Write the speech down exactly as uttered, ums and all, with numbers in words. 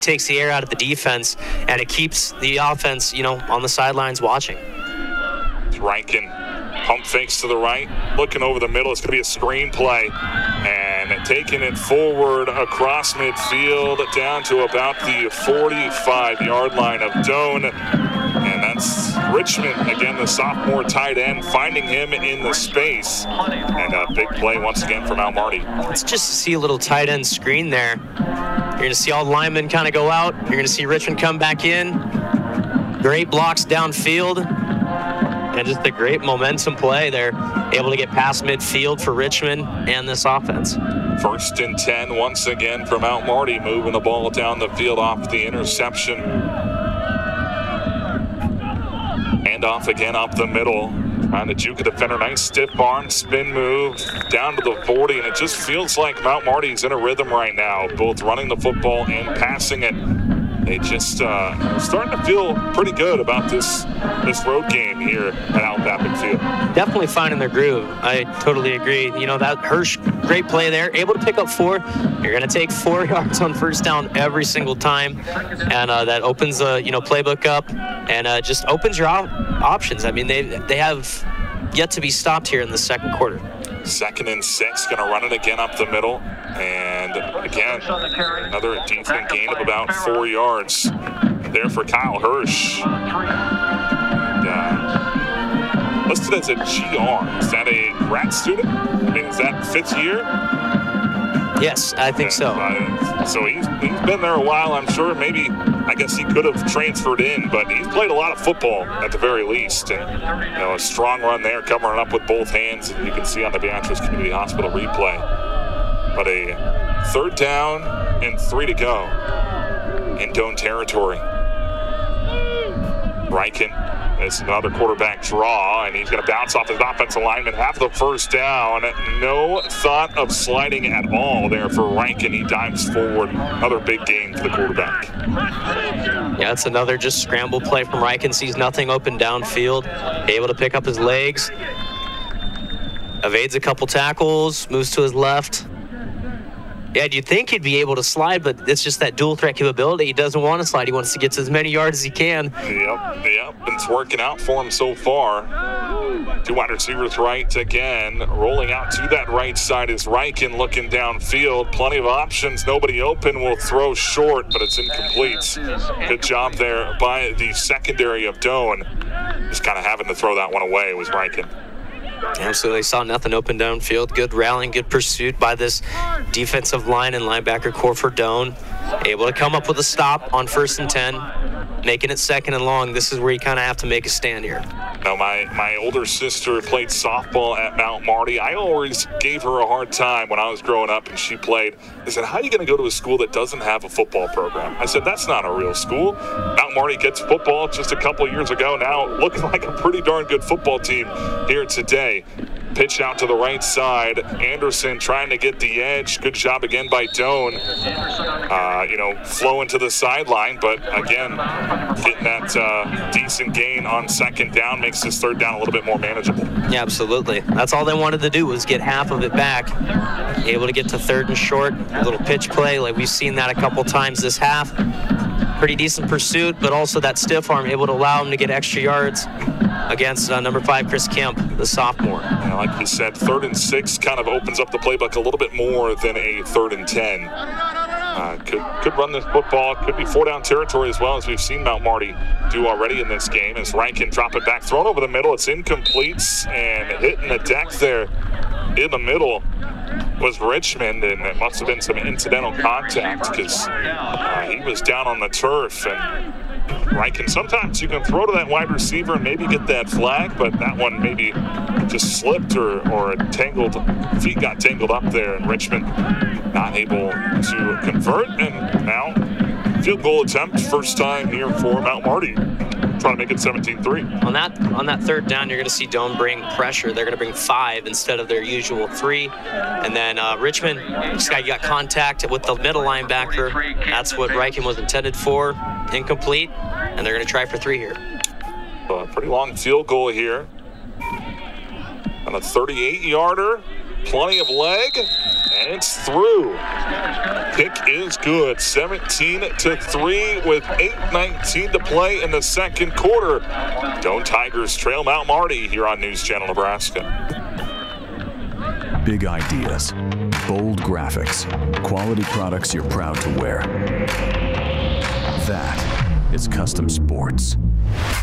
takes the air out of the defense, and it keeps the offense, you know, on the sidelines watching. Reichen pump fakes to the right, looking over the middle. It's going to be a screen play, and taking it forward across midfield down to about the forty-five-yard line of Doane. And that's Richmond, again, the sophomore tight end, finding him in the space. And a big play once again for Mount Marty. Let's just see a little tight end screen there. You're going to see all the linemen kind of go out. You're going to see Richmond come back in. Great blocks downfield. And just a great momentum play. They're able to get past midfield for Richmond and this offense. First and ten once again for Mount Marty, moving the ball down the field off the interception. And off again up the middle. Trying to juke a defender. Nice stiff arm spin move down to the forty. And it just feels like Mount Marty's in a rhythm right now, both running the football and passing it. They just uh, starting to feel pretty good about this this road game here at Allen Baptist Field. Definitely finding their groove. I totally agree. You know, that Hirsch, great play there. Able to pick up four. You're going to take four yards on first down every single time. And uh, that opens the, you know, playbook up and uh, just opens your op- options. I mean, they they have yet to be stopped here in the second quarter. Second and six, going to run it again up the middle. And again, another decent gain of about four yards there for Kyle Hirsch. And, uh, listed as a G R. Is that a grad student? I mean, is that fifth year? Yes, I think so. Uh, so he's, he's been there a while, I'm sure. Maybe, I guess he could have transferred in, but he's played a lot of football at the very least. And, you know, a strong run there, covering up with both hands. You can see on the Beatrice Community Hospital replay. But a third down and three to go in Doane territory. Reichen is another quarterback draw, and he's going to bounce off his offensive lineman, have the first down. No thought of sliding at all there for Reichen. He dives forward. Another big gain for the quarterback. Yeah, it's another just scramble play from Reichen. Sees nothing open downfield. Able to pick up his legs. Evades a couple tackles. Moves to his left. Yeah, you'd think he'd be able to slide, but it's just that dual threat capability. He doesn't want to slide. He wants to get to as many yards as he can. Yep, yep. It's working out for him so far. Two wide receivers right again. Rolling out to that right side is Reichen looking downfield. Plenty of options. Nobody open. Will throw short, but it's incomplete. Good job there by the secondary of Doane. Just kind of having to throw that one away was Reichen. Absolutely. Saw nothing open downfield. Good rallying, good pursuit by this defensive line and linebacker core for Doane. Able to come up with a stop on first and ten, making it second and long. This is where you kind of have to make a stand here. Now, my, my older sister played softball at Mount Marty. I always gave her a hard time when I was growing up and she played. I said, how are you going to go to a school that doesn't have a football program? I said, that's not a real school. Mount Marty gets football just a couple years ago. Now looking like a pretty darn good football team here today. Pitch out to the right side. Anderson trying to get the edge. Good job again by Doane. Uh, you know, flowing to the sideline, but again, getting that uh, decent gain on second down makes this third down a little bit more manageable. Yeah, absolutely. That's all they wanted to do was get half of it back. Able to get to third and short. A little pitch play, like we've seen that a couple times this half. Pretty decent pursuit, but also that stiff arm able to allow him to get extra yards against uh, number five, Chris Kemp, the sophomore. Yeah, like you said, third and six kind of opens up the playbook a little bit more than a third and ten. Uh, could could run this football. Could be four down territory as well, as we've seen Mount Marty do already in this game. As Reichen drop it back, thrown over the middle. It's incomplete and hitting the deck there in the middle was Richmond, and it must have been some incidental contact because uh, he was down on the turf. And Reichen, sometimes you can throw to that wide receiver and maybe get that flag, but that one maybe just slipped or, or tangled, feet got tangled up there, and Richmond not able to convert. And now field goal attempt, first time here for Mount Marty, trying to make it seventeen three. On that on that third down, you're going to see Doane bring pressure. They're going to bring five instead of their usual three. And then uh, Richmond, this guy got contact with the middle linebacker. That's what Reichen was intended for. Incomplete. And they're going to try for three here. So a pretty long field goal here. On a thirty-eight yarder. Plenty of leg. And it's through. Pick is good. seventeen to three with eight nineteen to play in the second quarter. Doane Tigers trail Mount Marty here on News Channel Nebraska. Big ideas, bold graphics, quality products you're proud to wear. That is Custom Sports.